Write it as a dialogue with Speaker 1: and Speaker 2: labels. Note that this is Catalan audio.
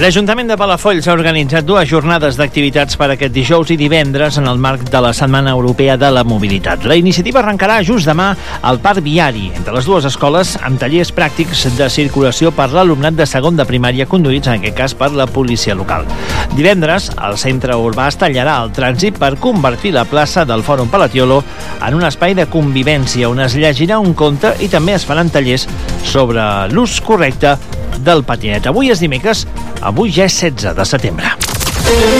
Speaker 1: L'Ajuntament de Palafolls ha organitzat 2 jornades d'activitats per aquest dijous i divendres en el marc de la Setmana Europea de la Mobilitat. La iniciativa arrencarà just demà al Parc Viari, entre les 2 escoles, amb tallers pràctics de circulació per l'alumnat de segon de primària, conduïts en aquest cas per la policia local. Divendres, el centre urbà es tallarà el trànsit per convertir la plaça del Fòrum Palatiolo en un espai de convivència on es llegirà un conte i també es faran tallers sobre l'ús correcte del patinet. Avui és dimecres, avui ja és 16 de setembre.